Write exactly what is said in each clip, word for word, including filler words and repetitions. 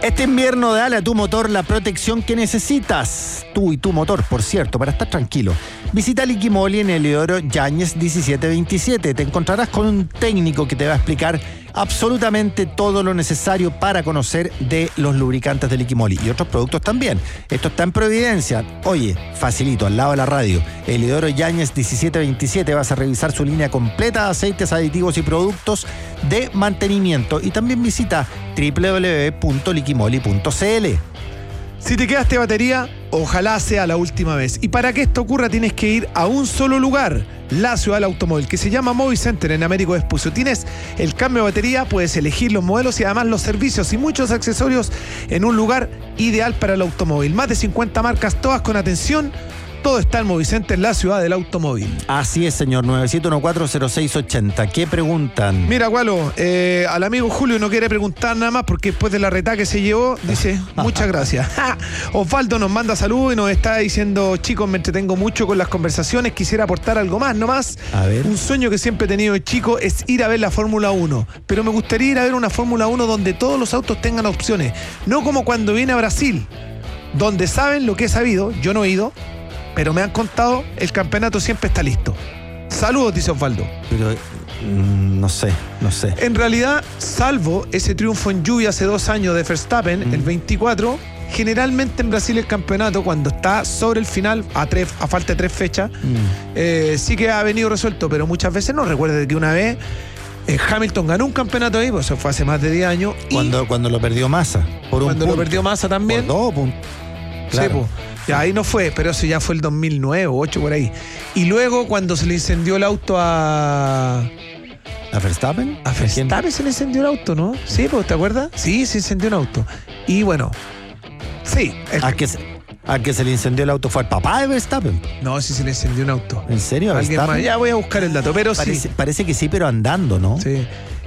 Este invierno dale a tu motor la protección que necesitas. Tú y tu motor, por cierto, para estar tranquilo. Visita Liquimoli en Eliodoro Yáñez diecisiete veintisiete. Te encontrarás con un técnico que te va a explicar absolutamente todo lo necesario para conocer de los lubricantes de Liquimoli y otros productos también. Esto está en Providencia. Oye, facilito, al lado de la radio. Eliodoro Yáñez diecisiete veintisiete. Vas a revisar su línea completa de aceites, aditivos y productos de mantenimiento. Y también visita doble u doble u doble u punto liquimoli punto c l. Si te quedaste batería, ojalá sea la última vez. Y para que esto ocurra tienes que ir a un solo lugar, la ciudad del automóvil, que se llama Movicenter en Américo Vespucio. Tienes el cambio de batería, puedes elegir los modelos y además los servicios y muchos accesorios en un lugar ideal para el automóvil. Más de cincuenta marcas, todas con atención. Todo está en Movicenter, la ciudad del automóvil. Así es, señor. nueve siete uno cuatro cero seis ocho cero. ¿Qué preguntan? Mira, Gualo, eh, al amigo Julio no quiere preguntar nada más porque después de la reta que se llevó, dice, muchas gracias. Osvaldo nos manda saludos y nos está diciendo, chicos, me entretengo mucho con las conversaciones, quisiera aportar algo más, nomás. A ver. Un sueño que siempre he tenido de chico es ir a ver la Fórmula uno, pero me gustaría ir a ver una Fórmula uno donde todos los autos tengan opciones, no como cuando viene a Brasil, donde saben lo que he sabido, yo no he ido, pero me han contado, el campeonato siempre está listo. Saludos, dice Osvaldo. Pero mm, no sé, no sé. En realidad, salvo ese triunfo en lluvia hace dos años de Verstappen, mm. el veinticuatro, generalmente en Brasil el campeonato, cuando está sobre el final, a, tres, a falta de tres fechas, mm. eh, sí que ha venido resuelto, pero muchas veces no. Recuerde que una vez eh, Hamilton ganó un campeonato ahí, pues eso fue hace más de diez años. Cuando, y cuando lo perdió Massa. Por cuando un lo perdió Massa también. Por dos puntos. Claro. Sí, pues. Ya, ahí no fue, pero eso ya fue el dos mil nueve o ocho por ahí. Y luego cuando se le incendió el auto a... ¿A Verstappen? A Verstappen se le incendió el auto, ¿no? Sí, pues, ¿te acuerdas? Sí, se incendió un auto. Y bueno, sí. El... ¿A, que se, ¿A que se le incendió el auto fue al papá de Verstappen? No, sí se le incendió un auto. ¿En serio? ¿Alguien más? Ya voy a buscar el dato, pero parece, sí. Parece que sí, pero andando, ¿no? Sí.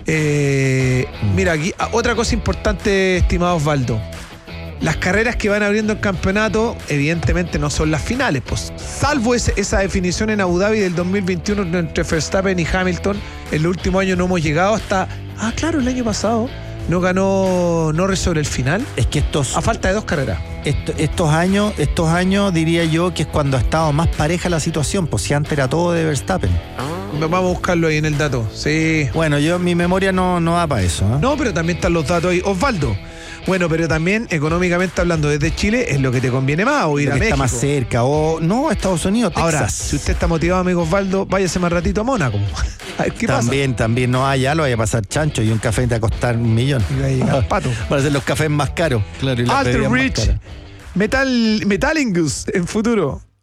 Eh, mm. Mira, aquí otra cosa importante, estimado Osvaldo. Las carreras que van abriendo el campeonato, evidentemente no son las finales, pues, salvo ese, esa definición en Abu Dhabi del dos mil veintiuno entre Verstappen y Hamilton. En el último año no hemos llegado hasta... Ah, claro, el año pasado no ganó Norris sobre el final. Es que estos... A falta de dos carreras. Esto, estos años, estos años diría yo que es cuando ha estado más pareja la situación, pues si antes era todo de Verstappen. Vamos a buscarlo ahí en el dato. Sí. Bueno, yo mi memoria no, no va para eso, ¿eh? No, pero también están los datos ahí. Osvaldo. Bueno, pero también económicamente hablando desde Chile es lo que te conviene más, o ir a México. Está más cerca, o no, a Estados Unidos, Texas. Ahora, si usted está motivado, amigo Osvaldo, váyase más ratito a Mónaco. A ver qué también, pasa. También, no, allá lo vaya a pasar chancho y un café te va a costar un millón. Y va a llegar pato. Para hacer los cafés más caros. Claro, y las Alter bebidas más Rich, caras. Metal, Metalingus en futuro.